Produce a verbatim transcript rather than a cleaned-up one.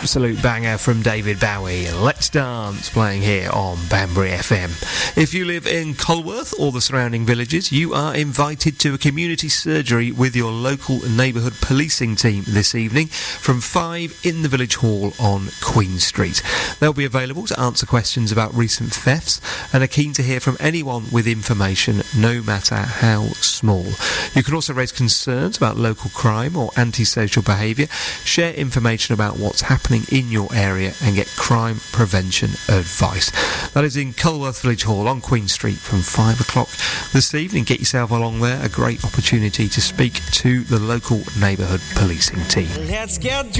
absolute banger from David Bowie. Let's Dance, playing here on Banbury F M. If you live in Colworth or the surrounding villages, you are invited to a community surgery with your local neighbourhood policing team this evening from five in the village hall on Queen Street. They'll be available to answer questions about recent thefts and are keen to hear from anyone with information, no matter how small. You can also raise concerns about local crime or antisocial behaviour, share information about what's happening in your area and get crime prevention advice. That is in Colworth Village Hall on Queen Street from five o'clock this evening. Get yourself along there, a great opportunity to speak to the local neighbourhood policing team. Let's get